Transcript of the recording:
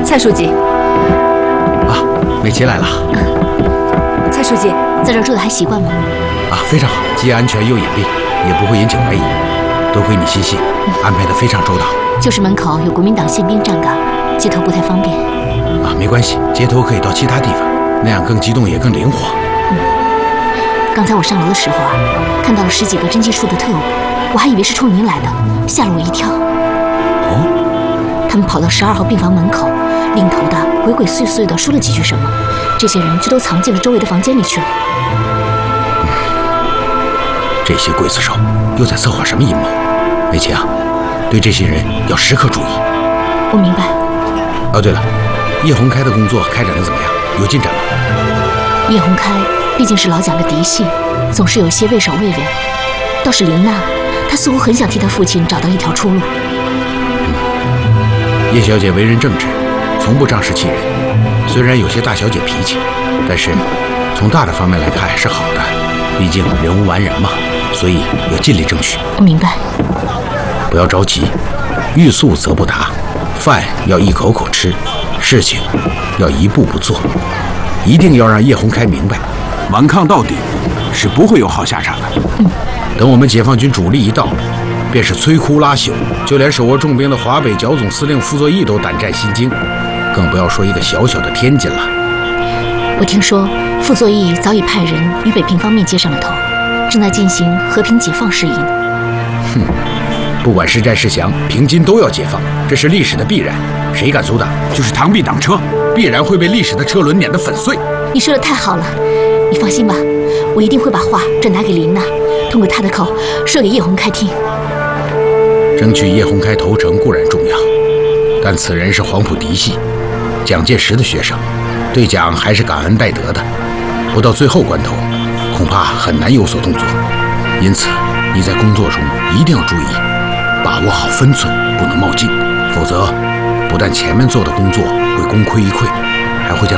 蔡书记。 啊，美琪来了。 蔡书记，在这儿住的还习惯吗？ 啊，非常好，既安全又隐蔽，也不会引起怀疑。多亏你细心，安排得非常周到。 就是门口有国民党宪兵站岗，街头不太方便。 啊，没关系，街头可以到其他地方，那样更机动也更灵活。 刚才我上楼的时候啊，看到了10几个侦缉处的特务，我还以为是冲您来的，吓了我一跳。 哦， 他们跑到12号病房门口，领头的鬼鬼祟祟地说了几句什么，这些人就都藏进了周围的房间里去了。 这些刽子手又在策划什么阴谋？美琪啊，对这些人要时刻注意。 我明白。 哦，对了，叶洪开的工作开展得怎么样？有进展吗？ 叶洪开毕竟是老蒋的嫡系，总是有些畏首畏尾。倒是林娜，她似乎很想替她父亲找到一条出路。 叶小姐为人正直，从不仗势欺人。虽然有些大小姐脾气，但是从大的方面来看是好的。毕竟人无完人嘛，所以要尽力争取。 我明白。 不要着急，欲速则不达，饭要一口口吃，事情要一步步做。一定要让叶洪开明白， 顽抗到底是不会有好下场的。 等我们解放军主力一到，便是摧枯拉朽，就连手握重兵的华北剿总司令傅作义都胆战心惊，更不要说一个小小的天津了。 我听说傅作义早已派人与北平方面接上了头，正在进行和平解放事宜。 不管是战是降，平津都要解放，这是历史的必然，谁敢阻挡？ 就是螳臂挡车， 必然会被历史的车轮碾得粉碎。 你说的太好了，你放心吧，我一定会把话转达给林娜，通过她的口说给叶洪开听。 争取叶洪开投诚固然重要，但此人是黄埔嫡系，蒋介石的学生，对蒋还是感恩戴德的，不到最后关头，恐怕很难有所动作。因此，你在工作中一定要注意，把握好分寸，不能冒进，否则不但前面做的工作会功亏一篑，还会将